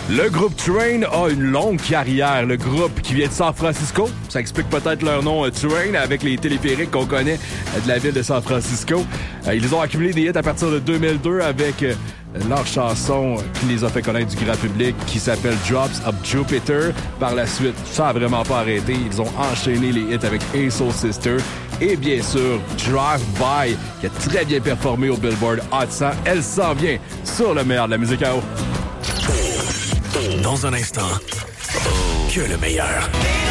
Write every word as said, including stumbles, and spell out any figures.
Le groupe Train a une longue carrière. Le groupe qui vient de San Francisco, ça explique peut-être leur nom euh, Train avec les téléphériques qu'on connaît euh, de la ville de San Francisco. Euh, ils ont accumulé des hits à partir de deux mille deux avec euh, leur chanson qui les a fait connaître du grand public qui s'appelle Drops of Jupiter. Par la suite, ça a vraiment pas arrêté. Ils ont enchaîné les hits avec Hey Soul Sister et bien sûr Drive By qui a très bien performé au Billboard Hot cent. Elle s'en vient sur le meilleur de la musique à eau. Dans un instant, que le meilleur.